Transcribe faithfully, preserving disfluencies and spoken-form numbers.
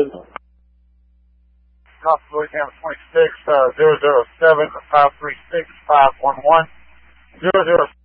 North Louisiana twenty-six, uh, zero zero seven, five three six, five one one, zero zero